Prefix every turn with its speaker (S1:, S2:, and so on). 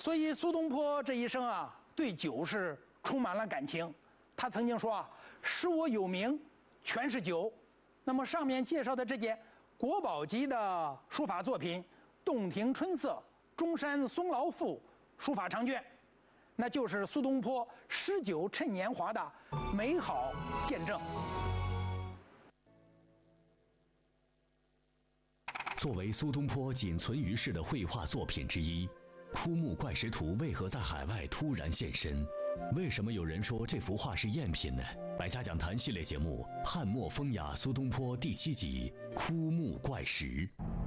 S1: 所以苏东坡这一生啊，对酒是充满了感情。他曾经说啊：“使我有名，全是酒。”那么上面介绍的这件国宝级的书法作品《洞庭春色·中山松劳赋》书法长卷，那就是苏东坡诗酒趁年华的美好见证。
S2: 作为苏东坡仅存于世的绘画作品之一，《枯木怪石图》为何在海外突然现身？为什么有人说这幅画是赝品呢？百家讲坛系列节目《汉末风雅苏东坡》第7集《枯木怪石》。